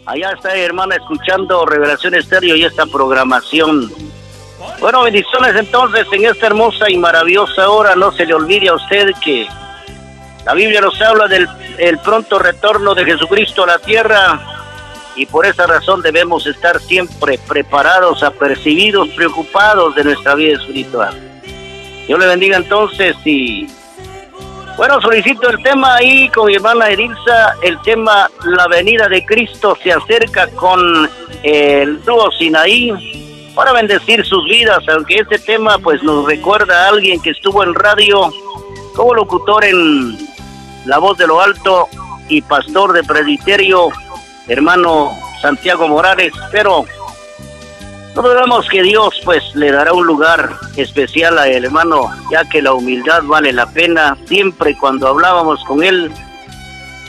Allá está, hermana, escuchando Revelación Estéreo y esta programación. Bueno, bendiciones entonces en esta hermosa y maravillosa hora. No se le olvide a usted que la Biblia nos habla del el pronto retorno de Jesucristo a la tierra, y por esa razón debemos estar siempre preparados, apercibidos, preocupados de nuestra vida espiritual. Dios le bendiga entonces. Y bueno, solicito el tema ahí con mi hermana Edilza, el tema La venida de Cristo se acerca, con el dúo Sinaí, para bendecir sus vidas, aunque este tema pues nos recuerda a alguien que estuvo en radio como locutor en La Voz de lo Alto y pastor de presbiterio, hermano Santiago Morales, pero no dudamos que Dios pues le dará un lugar especial a él, hermano, ya que la humildad vale la pena. Siempre cuando hablábamos con él